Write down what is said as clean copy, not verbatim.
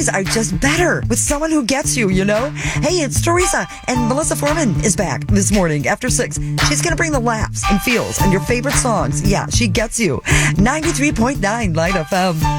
days are just better with someone who gets you, you know? Hey, it's Teresa, and Melissa Foreman is back this morning after 6. She's going to bring the laughs and feels and your favorite songs. Yeah, she gets you. 93.9 Light FM.